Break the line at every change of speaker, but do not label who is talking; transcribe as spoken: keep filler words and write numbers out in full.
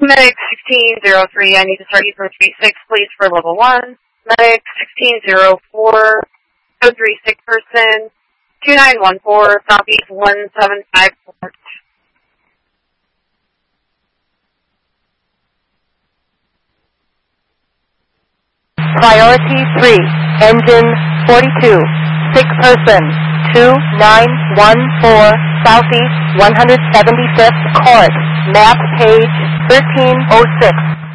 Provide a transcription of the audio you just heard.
Medic sixteen oh three, I need to start you for three six, please, for level one. Medic sixteen oh four, oh three six person, two nine one four, Southeast one seven five four.
Priority three, engine forty-two, six person, two nine one four, Southeast one hundred seventy-fifth court, map page thirteen oh six.